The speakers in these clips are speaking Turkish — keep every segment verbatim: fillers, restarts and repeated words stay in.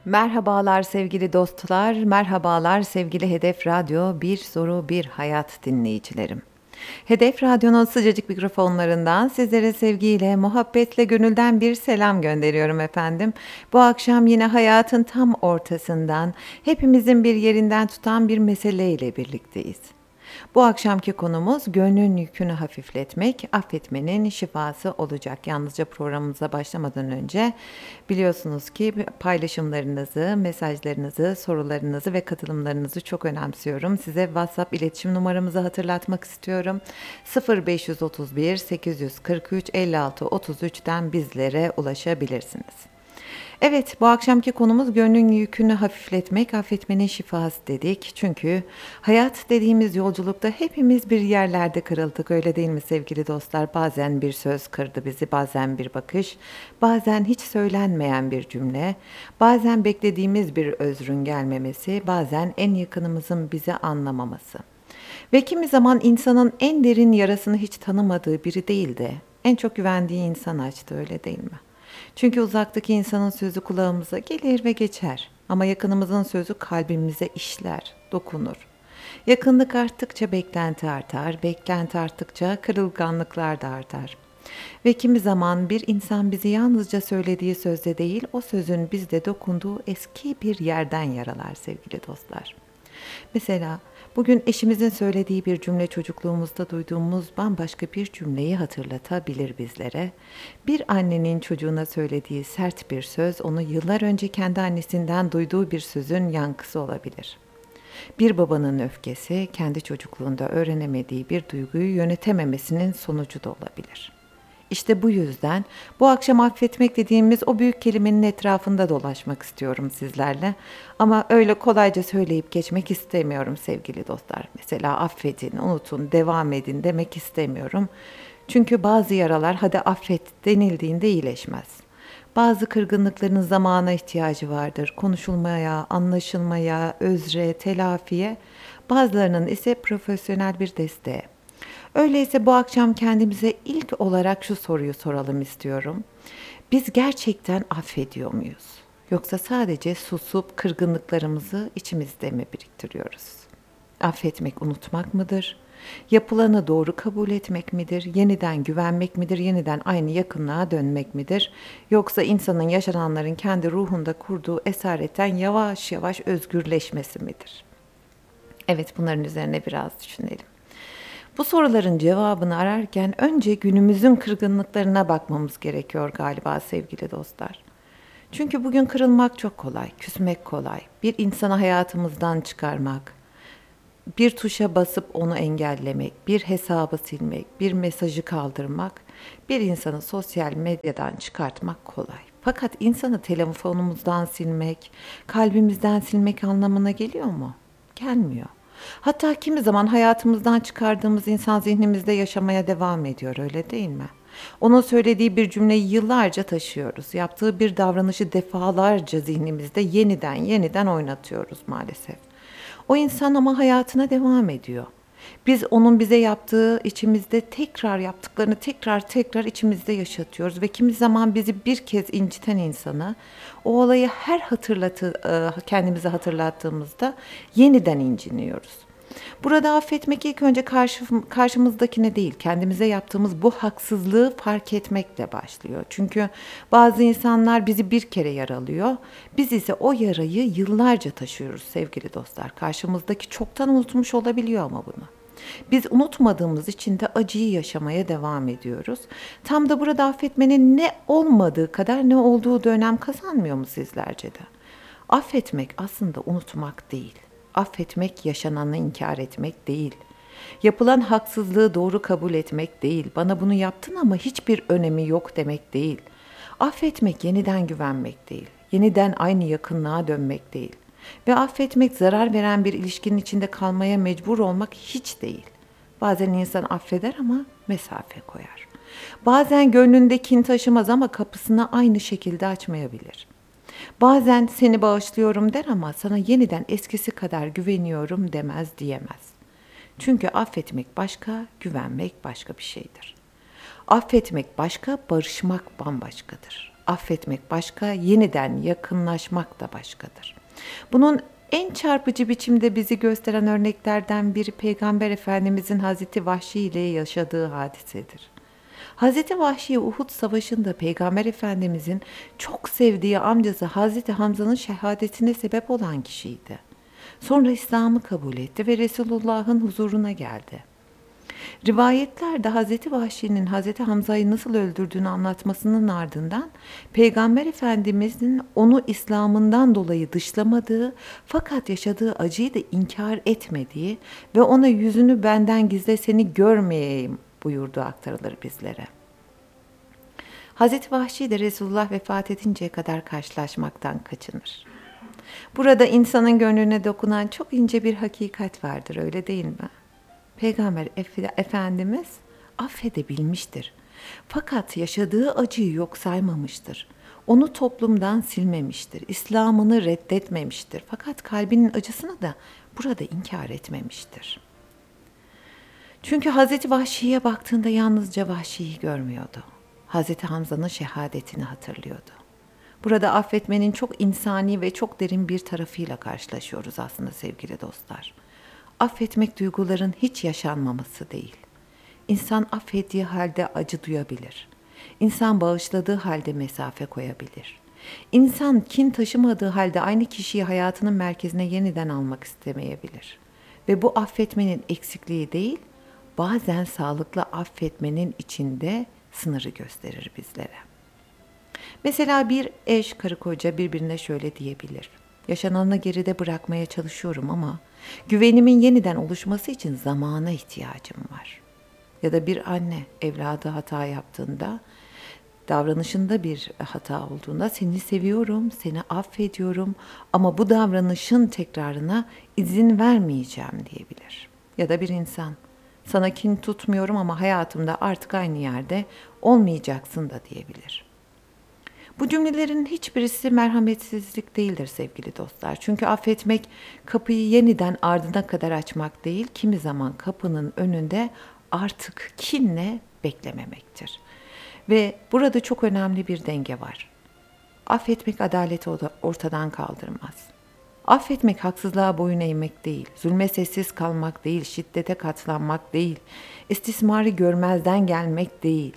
Merhabalar sevgili dostlar, merhabalar sevgili Hedef Radyo Bir Soru Bir Hayat dinleyicilerim. Hedef Radyo'nun sıcacık mikrofonlarından sizlere sevgiyle, muhabbetle, gönülden bir selam gönderiyorum efendim. Bu akşam yine hayatın tam ortasından, hepimizin bir yerinden tutan bir meseleyle birlikteyiz. Bu akşamki konumuz gönlün yükünü hafifletmek, affetmenin şifası olacak. Yalnızca programımıza başlamadan önce biliyorsunuz ki paylaşımlarınızı, mesajlarınızı, sorularınızı ve katılımlarınızı çok önemsiyorum. Size WhatsApp iletişim numaramızı hatırlatmak istiyorum. sıfır beş otuz bir sekiz kırk üç elli altı otuz üçten bizlere ulaşabilirsiniz. Evet, bu akşamki konumuz gönlün yükünü hafifletmek, affetmenin şifası dedik. Çünkü hayat dediğimiz yolculukta hepimiz bir yerlerde kırıldık, öyle değil mi sevgili dostlar? Bazen bir söz kırdı bizi, bazen bir bakış, bazen hiç söylenmeyen bir cümle, bazen beklediğimiz bir özrün gelmemesi, bazen en yakınımızın bizi anlamaması. Ve kimi zaman insanın en derin yarasını hiç tanımadığı biri değil de en çok güvendiği insan açtı, öyle değil mi? Çünkü uzaktaki insanın sözü kulağımıza gelir ve geçer. Ama yakınımızın sözü kalbimize işler, dokunur. Yakınlık arttıkça beklenti artar, beklenti arttıkça kırılganlıklar da artar. Ve kimi zaman bir insan bizi yalnızca söylediği sözde değil, o sözün bizde dokunduğu eski bir yerden yaralar sevgili dostlar. Mesela bugün eşimizin söylediği bir cümle çocukluğumuzda duyduğumuz bambaşka bir cümleyi hatırlatabilir bizlere. Bir annenin çocuğuna söylediği sert bir söz onu yıllar önce kendi annesinden duyduğu bir sözün yankısı olabilir. Bir babanın öfkesi kendi çocukluğunda öğrenemediği bir duyguyu yönetememesinin sonucu da olabilir. İşte bu yüzden bu akşam affetmek dediğimiz o büyük kelimenin etrafında dolaşmak istiyorum sizlerle. Ama öyle kolayca söyleyip geçmek istemiyorum sevgili dostlar. Mesela affedin, unutun, devam edin demek istemiyorum. Çünkü bazı yaralar hadi affet denildiğinde iyileşmez. Bazı kırgınlıkların zamana ihtiyacı vardır. Konuşulmaya, anlaşılmaya, özre, telafiye. Bazılarının ise profesyonel bir desteğe. Öyleyse bu akşam kendimize ilk olarak şu soruyu soralım istiyorum. Biz gerçekten affediyor muyuz? Yoksa sadece susup kırgınlıklarımızı içimizde mi biriktiriyoruz? Affetmek unutmak mıdır? Yapılanı doğru kabul etmek midir? Yeniden güvenmek midir? Yeniden aynı yakınlığa dönmek midir? Yoksa insanın yaşananların kendi ruhunda kurduğu esaretten yavaş yavaş özgürleşmesi midir? Evet, bunların üzerine biraz düşünelim. Bu soruların cevabını ararken önce günümüzün kırgınlıklarına bakmamız gerekiyor galiba sevgili dostlar. Çünkü bugün kırılmak çok kolay, küsmek kolay. Bir insanı hayatımızdan çıkarmak, bir tuşa basıp onu engellemek, bir hesabı silmek, bir mesajı kaldırmak, bir insanı sosyal medyadan çıkartmak kolay. Fakat insanı telefonumuzdan silmek, kalbimizden silmek anlamına geliyor mu? Gelmiyor. Hatta kimi zaman hayatımızdan çıkardığımız insan zihnimizde yaşamaya devam ediyor, öyle değil mi? Onun söylediği bir cümleyi yıllarca taşıyoruz. Yaptığı bir davranışı defalarca zihnimizde yeniden yeniden oynatıyoruz maalesef. O insan ama hayatına devam ediyor. Biz onun bize yaptığı içimizde tekrar yaptıklarını tekrar tekrar içimizde yaşatıyoruz ve kimi zaman bizi bir kez inciten insanı o olayı her hatırlatı e, kendimize hatırlattığımızda yeniden inciniyoruz. Burada affetmek ilk önce karşı, karşımızdakine değil, kendimize yaptığımız bu haksızlığı fark etmekle başlıyor. Çünkü bazı insanlar bizi bir kere yaralıyor, biz ise o yarayı yıllarca taşıyoruz sevgili dostlar. Karşımızdaki çoktan unutmuş olabiliyor ama bunu. Biz unutmadığımız için de acıyı yaşamaya devam ediyoruz. Tam da burada affetmenin ne olmadığı kadar ne olduğu da önem kazanmıyor mu sizlerce de? Affetmek aslında unutmak değil. Affetmek yaşananı inkar etmek değil. Yapılan haksızlığı doğru kabul etmek değil. Bana bunu yaptın ama hiçbir önemi yok demek değil. Affetmek yeniden güvenmek değil. Yeniden aynı yakınlığa dönmek değil. Ve affetmek zarar veren bir ilişkinin içinde kalmaya mecbur olmak hiç değil. Bazen insan affeder ama mesafe koyar. Bazen gönlünde kin taşımaz ama kapısını aynı şekilde açmayabilir. Bazen seni bağışlıyorum der ama sana yeniden eskisi kadar güveniyorum demez diyemez. Çünkü affetmek başka, güvenmek başka bir şeydir. Affetmek başka, barışmak bambaşkadır. Affetmek başka, yeniden yakınlaşmak da başkadır. Bunun en çarpıcı biçimde bizi gösteren örneklerden biri Peygamber Efendimizin Hazreti Vahşi ile yaşadığı hadisedir. Hazreti Vahşi Uhud Savaşı'nda Peygamber Efendimizin çok sevdiği amcası Hazreti Hamza'nın şehadetine sebep olan kişiydi. Sonra İslam'ı kabul etti ve Resulullah'ın huzuruna geldi. Rivayetlerde Hazreti Vahşi'nin Hazreti Hamza'yı nasıl öldürdüğünü anlatmasının ardından Peygamber Efendimizin onu İslam'ından dolayı dışlamadığı fakat yaşadığı acıyı da inkar etmediği ve ona yüzünü benden gizle seni görmeyeyim buyurduğu aktarılır bizlere. Hazreti Vahşi de Resulullah vefat edinceye kadar karşılaşmaktan kaçınır. Burada insanın gönlüne dokunan çok ince bir hakikat vardır, öyle değil mi? Peygamber Efendimiz affedebilmiştir. Fakat yaşadığı acıyı yok saymamıştır. Onu toplumdan silmemiştir. İslam'ını reddetmemiştir. Fakat kalbinin acısını da burada inkar etmemiştir. Çünkü Hazreti Vahşi'ye baktığında yalnızca Vahşi'yi görmüyordu. Hazreti Hamza'nın şehadetini hatırlıyordu. Burada affetmenin çok insani ve çok derin bir tarafıyla karşılaşıyoruz aslında sevgili dostlar. Affetmek duyguların hiç yaşanmaması değil. İnsan affettiği halde acı duyabilir. İnsan bağışladığı halde mesafe koyabilir. İnsan kin taşımadığı halde aynı kişiyi hayatının merkezine yeniden almak istemeyebilir. Ve bu affetmenin eksikliği değil, bazen sağlıklı affetmenin içinde sınırı gösterir bizlere. Mesela bir eş, karı koca birbirine şöyle diyebilir. Yaşananı geride bırakmaya çalışıyorum ama güvenimin yeniden oluşması için zamana ihtiyacım var. Ya da bir anne evladı hata yaptığında, davranışında bir hata olduğunda seni seviyorum, seni affediyorum ama bu davranışın tekrarına izin vermeyeceğim diyebilir. Ya da bir insan sana kin tutmuyorum ama hayatımda artık aynı yerde olmayacaksın da diyebilir. Bu cümlelerin hiçbirisi merhametsizlik değildir sevgili dostlar. Çünkü affetmek kapıyı yeniden ardına kadar açmak değil, kimi zaman kapının önünde artık kinle beklememektir. Ve burada çok önemli bir denge var. Affetmek adaleti ortadan kaldırmaz. Affetmek haksızlığa boyun eğmek değil, zulme sessiz kalmak değil, şiddete katlanmak değil, istismarı görmezden gelmek değil.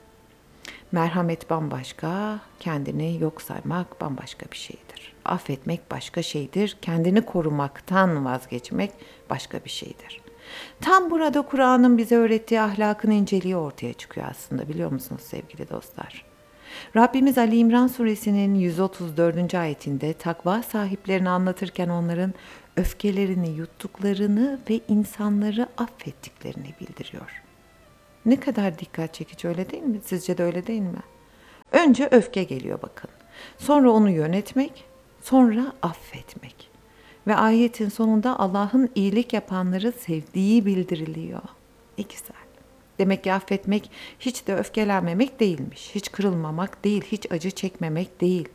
Merhamet bambaşka, kendini yok saymak bambaşka bir şeydir. Affetmek başka şeydir, kendini korumaktan vazgeçmek başka bir şeydir. Tam burada Kur'an'ın bize öğrettiği ahlakın inceliği ortaya çıkıyor aslında, biliyor musunuz sevgili dostlar? Rabbimiz Ali İmran suresinin yüz otuz dördüncü ayetinde takva sahiplerini anlatırken onların öfkelerini yuttuklarını ve insanları affettiklerini bildiriyor. Ne kadar dikkat çekici, öyle değil mi? Sizce de öyle değil mi? Önce öfke geliyor bakın. Sonra onu yönetmek, sonra affetmek. Ve ayetin sonunda Allah'ın iyilik yapanları sevdiği bildiriliyor. Ne güzel. Demek ki affetmek hiç de öfkelenmemek değilmiş. Hiç kırılmamak değil, hiç acı çekmemek değil.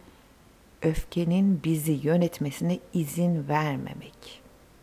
Öfkenin bizi yönetmesine izin vermemek.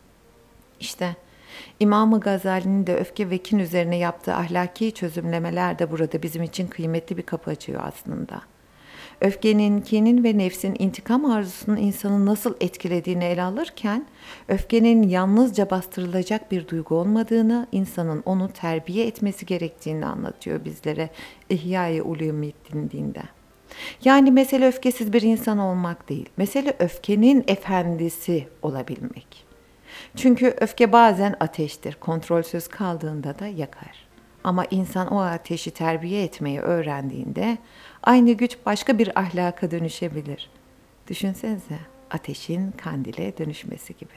İşte İmam-ı Gazali'nin de öfke ve kin üzerine yaptığı ahlaki çözümlemeler de burada bizim için kıymetli bir kapı açıyor aslında. Öfkenin, kinin ve nefsin intikam arzusunun insanı nasıl etkilediğini ele alırken, öfkenin yalnızca bastırılacak bir duygu olmadığını, insanın onu terbiye etmesi gerektiğini anlatıyor bizlere İhya-i Ulûmiddin dinde. Yani mesele öfkesiz bir insan olmak değil, mesele öfkenin efendisi olabilmek. Çünkü öfke bazen ateştir, kontrolsüz kaldığında da yakar. Ama insan o ateşi terbiye etmeyi öğrendiğinde aynı güç başka bir ahlaka dönüşebilir. Düşünsenize, ateşin kandile dönüşmesi gibi.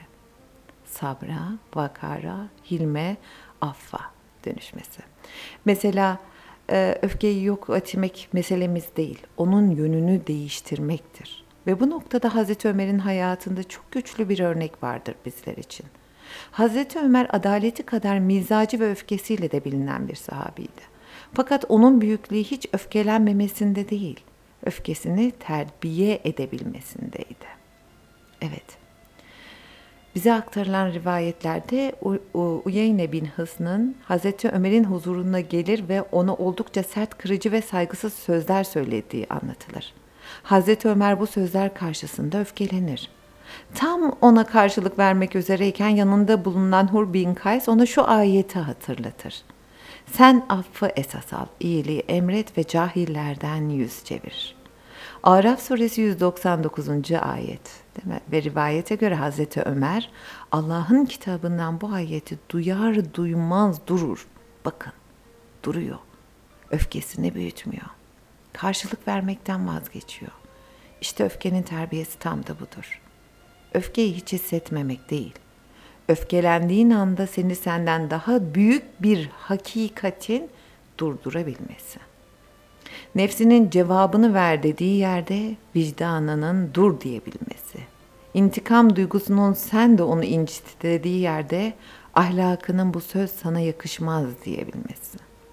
Sabra, vakara, hilme, affa dönüşmesi. Mesela öfkeyi yok etmek meselemiz değil, onun yönünü değiştirmektir. Ve bu noktada Hazreti Ömer'in hayatında çok güçlü bir örnek vardır bizler için. Hazreti Ömer adaleti kadar mizacı ve öfkesiyle de bilinen bir sahabiydi. Fakat onun büyüklüğü hiç öfkelenmemesinde değil, öfkesini terbiye edebilmesindeydi. Evet, Bize aktarılan rivayetlerde U- U- Uyeyne bin Hısn'ın Hazreti Ömer'in huzuruna gelir ve ona oldukça sert, kırıcı ve saygısız sözler söylediği anlatılır. Hazreti Ömer bu sözler karşısında öfkelenir. Tam ona karşılık vermek üzereyken yanında bulunan Hur bin Kays ona şu ayeti hatırlatır. Sen affı esas al, iyiliği emret ve cahillerden yüz çevir. Araf suresi yüz doksan dokuzuncu ayet. Değil mi? Ve rivayete göre Hazreti Ömer Allah'ın kitabından bu ayeti duyar duymaz durur. Bakın, duruyor. Öfkesini büyütmüyor. Karşılık vermekten vazgeçiyor. İşte öfkenin terbiyesi tam da budur. Öfkeyi hiç hissetmemek değil. Öfkelendiğin anda seni senden daha büyük bir hakikatin durdurabilmesi. Nefsinin cevabını ver dediği yerde vicdanının dur diyebilmesi. İntikam duygusunun sen de onu incit dediği yerde ahlakının bu söz sana yakışmaz diyebilmesi.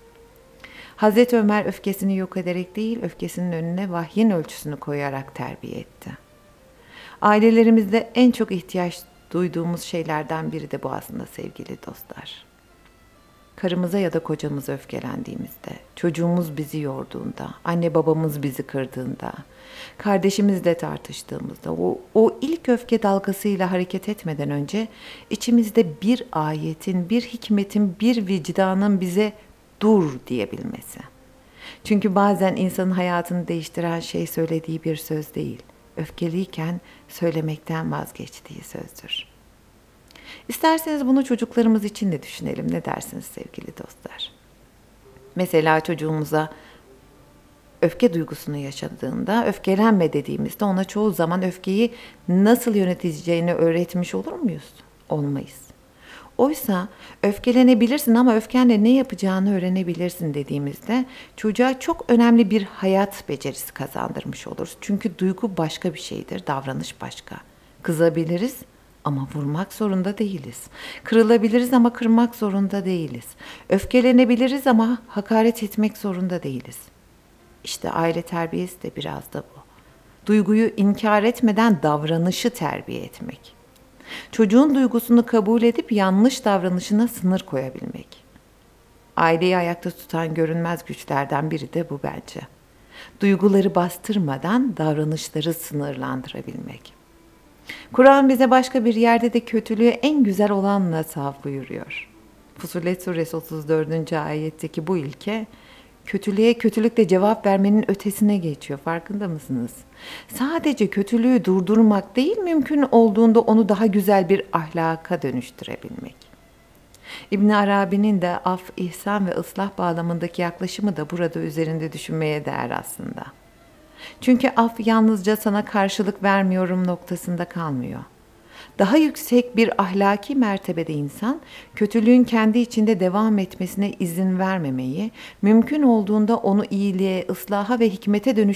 Hazreti Ömer öfkesini yok ederek değil, öfkesinin önüne vahyin ölçüsünü koyarak terbiye etti. Ailelerimizde en çok ihtiyaç duyduğumuz şeylerden biri de bu aslında sevgili dostlar. Karımıza ya da kocamıza öfkelendiğimizde, çocuğumuz bizi yorduğunda, anne babamız bizi kırdığında, kardeşimizle tartıştığımızda, o, o ilk öfke dalgasıyla hareket etmeden önce içimizde bir ayetin, bir hikmetin, bir vicdanın bize dur diyebilmesi. Çünkü bazen insanın hayatını değiştiren şey söylediği bir söz değil, öfkeliyken söylemekten vazgeçtiği sözdür. İsterseniz bunu çocuklarımız için de düşünelim. Ne dersiniz sevgili dostlar? Mesela çocuğumuza öfke duygusunu yaşadığında, öfkelenme dediğimizde ona çoğu zaman öfkeyi nasıl yöneteceğini öğretmiş olur muyuz? Olmayız. Oysa öfkelenebilirsin ama öfkenle ne yapacağını öğrenebilirsin dediğimizde çocuğa çok önemli bir hayat becerisi kazandırmış oluruz. Çünkü duygu başka bir şeydir, davranış başka. Kızabiliriz ama vurmak zorunda değiliz. Kırılabiliriz ama kırmak zorunda değiliz. Öfkelenebiliriz ama hakaret etmek zorunda değiliz. İşte aile terbiyesi de biraz da bu. Duyguyu inkar etmeden davranışı terbiye etmek. Çocuğun duygusunu kabul edip yanlış davranışına sınır koyabilmek. Aileyi ayakta tutan görünmez güçlerden biri de bu bence. Duyguları bastırmadan davranışları sınırlandırabilmek. Kur'an bize başka bir yerde de kötülüğü en güzel olanla sav buyuruyor. Fussilet suresi otuz dördüncü ayetteki bu ilke, kötülüğe kötülükle cevap vermenin ötesine geçiyor. Farkında mısınız? Sadece kötülüğü durdurmak değil, mümkün olduğunda onu daha güzel bir ahlaka dönüştürebilmek. İbn Arabi'nin de af, ihsan ve ıslah bağlamındaki yaklaşımı da burada üzerinde düşünmeye değer aslında. Çünkü af yalnızca sana karşılık vermiyorum noktasında kalmıyor. Daha yüksek bir ahlaki mertebede insan, kötülüğün kendi içinde devam etmesine izin vermemeyi, mümkün olduğunda onu iyiliğe, ıslaha ve hikmete